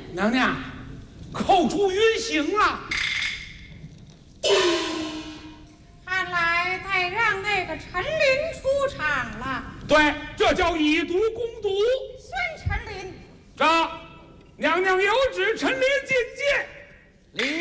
娘娘，口出云行了。 看来得让那个陈琳出场了。 对，这叫以毒攻毒。 宣陈琳， 这娘娘有旨，陈琳觐见。